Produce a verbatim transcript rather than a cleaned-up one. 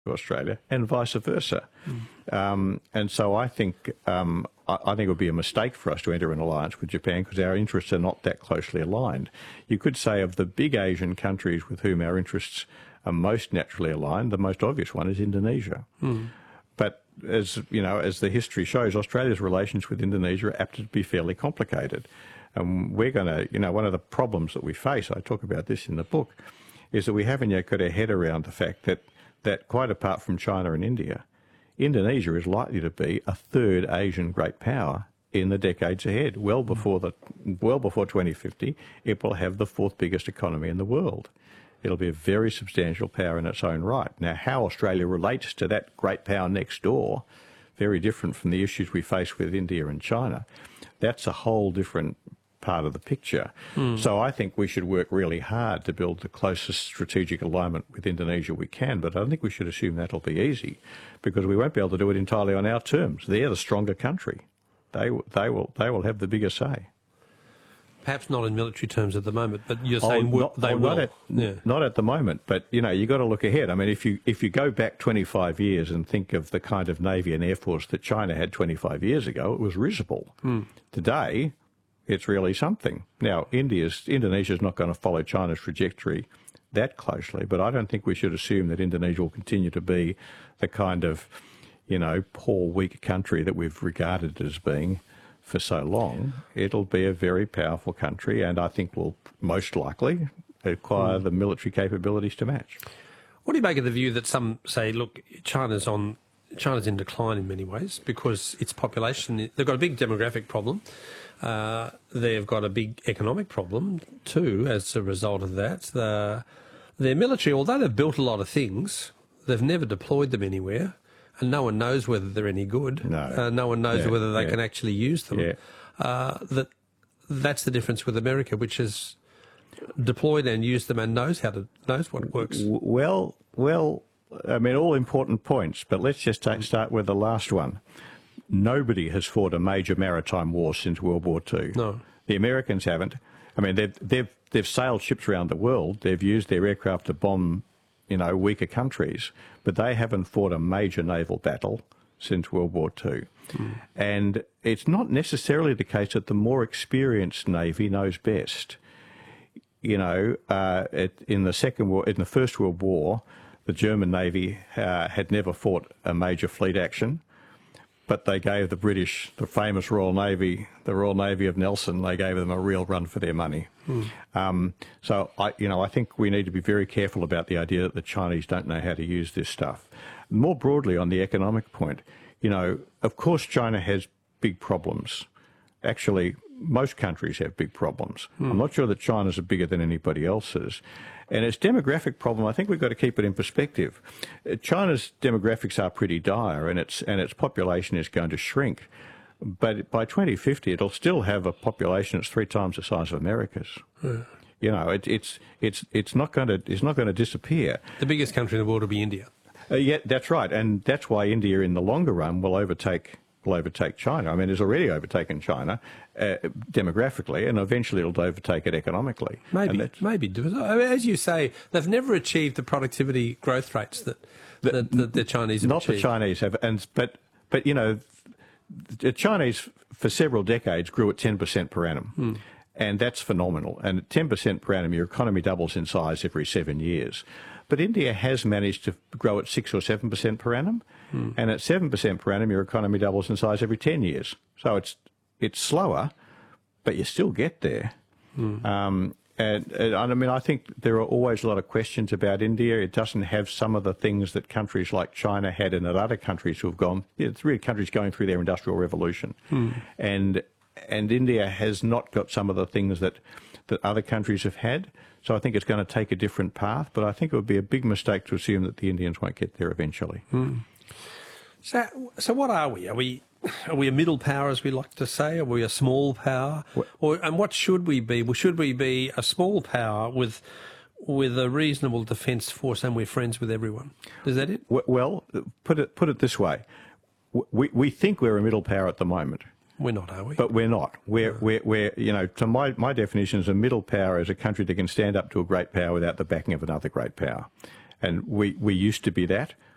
to Australia, and vice versa. Mm. Um, and so I think um, I, I think it would be a mistake for us to enter an alliance with Japan because our interests are not that closely aligned. You could say of the big Asian countries with whom our interests are most naturally aligned, the most obvious one is Indonesia. Mm. But as you know, as the history shows, Australia's relations with Indonesia are apt to be fairly complicated. And we're going to, you know, one of the problems that we face, I talk about this in the book, is that we haven't yet got our head around the fact that that quite apart from China and India, Indonesia is likely to be a third Asian great power in the decades ahead. Well before the, well before twenty fifty, it will have the fourth biggest economy in the world. It'll be a very substantial power in its own right. Now, how Australia relates to that great power next door, very different from the issues we face with India and China. That's a whole different part of the picture. Mm. So I think we should work really hard to build the closest strategic alignment with Indonesia we can, but I don't think we should assume that'll be easy because we won't be able to do it entirely on our terms. They're the stronger country. They, they, will, they will have the bigger say. Perhaps not in military terms at the moment, but you're saying oh, not, they oh, will. Not at, yeah. not at the moment, but you know, you've got to look ahead. I mean, if you if you go back twenty-five years and think of the kind of Navy and Air Force that China had twenty-five years ago, it was risible. Mm. Today, it's really something. Now, India's Indonesia's not going to follow China's trajectory that closely, but I don't think we should assume that Indonesia will continue to be the kind of, you know, poor, weak country that we've regarded as being for so long. It'll be a very powerful country and I think will most likely acquire mm. the military capabilities to match. What do you make of the view that some say, look, China's on China's in decline in many ways because its population, they've got a big demographic problem, uh, they've got a big economic problem too as a result of that. The, their military, although they've built a lot of things, they've never deployed them anywhere. And no one knows whether they're any good. No, uh, no one knows yeah, whether they yeah. can actually use them. Yeah. Uh, that that's the difference with America, which has deployed and used them and knows how to knows what works. Well, well, I mean, all important points, but let's just take, start with the last one. Nobody has fought a major maritime war since World War Two. No, the Americans haven't. I mean, they've they've they've sailed ships around the world. They've used their aircraft to bomb, you know, weaker countries, but they haven't fought a major naval battle since World War Two. Mm. And it's not necessarily the case that the more experienced Navy knows best. You know, uh, it, in the second war, in the First World War, the German Navy uh, had never fought a major fleet action, but they gave the British, the famous Royal Navy, the Royal Navy of Nelson, they gave them a real run for their money. Mm. Um, so, I, you know, I think we need to be very careful about the idea that the Chinese don't know how to use this stuff. More broadly on the economic point, you know, of course China has big problems. Actually, most countries have big problems. Mm. I'm not sure that China's are bigger than anybody else's. And its demographic problem, I think we've got to keep it in perspective. China's demographics are pretty dire, and its and its population is going to shrink. But by twenty fifty, it'll still have a population that's three times the size of America's. Yeah. You know, it, it's it's it's not going to it's not going to disappear. The biggest country in the world will be India. Uh, yeah, that's right, and that's why India, in the longer run, will overtake. will overtake China. I mean, it's already overtaken China uh, demographically, and eventually it'll overtake it economically. Maybe, maybe. As you say, they've never achieved the productivity growth rates that the, that, that the Chinese have not achieved. the Chinese have, and but but you know, the Chinese for several decades grew at ten percent per annum. Hmm. And that's phenomenal. And at ten percent per annum, your economy doubles in size every seven years. But India has managed to grow at six or seven percent per annum. Mm. And at seven percent per annum, your economy doubles in size every ten years. So it's it's slower, but you still get there. Mm. Um, and, and I mean, I think there are always a lot of questions about India. It doesn't have some of the things that countries like China had and that other countries who have gone, it's really countries going through their industrial revolution. Mm. And and India has not got some of the things that, that other countries have had. So I think it's going to take a different path, but I think it would be a big mistake to assume that the Indians won't get there eventually. Mm. So, so what are we? Are we are we a middle power, as we like to say? Are we a small power? What? Or and what should we be? Well, should we be a small power with with a reasonable defence force, and we're friends with everyone? Is that it? Well, put it put it this way: we we think we're a middle power at the moment. We're not, are we? But we're not. We're, we're, we're, you know, to my, my definition is a middle power is a country that can stand up to a great power without the backing of another great power. And we, we used to be that.